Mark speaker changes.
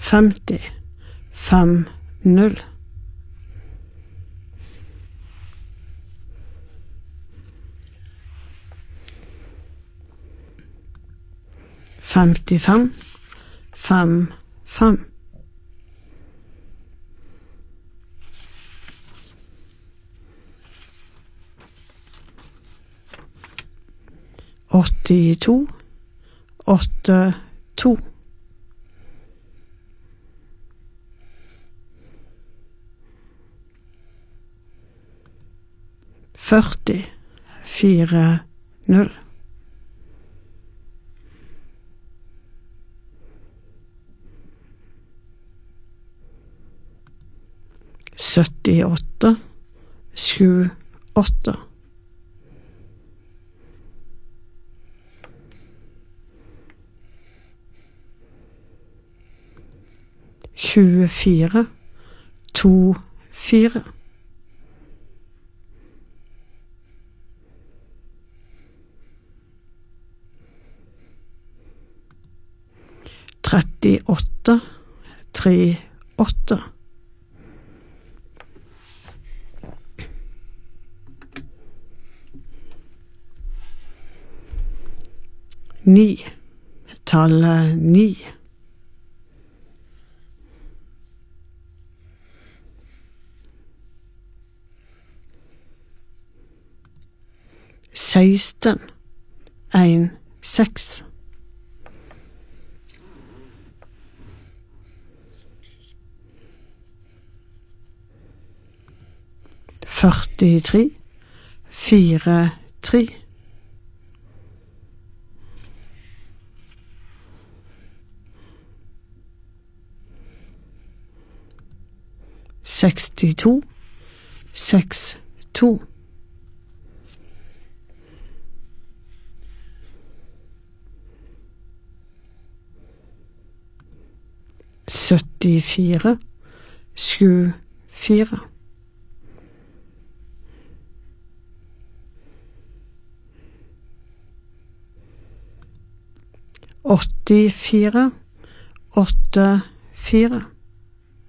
Speaker 1: 50 50 55 55 82 82 40 40 78 78 24 24 38 38 9 tallet 9 16 1 6 43 4 3 62 6 2 74 7 4 84 8 4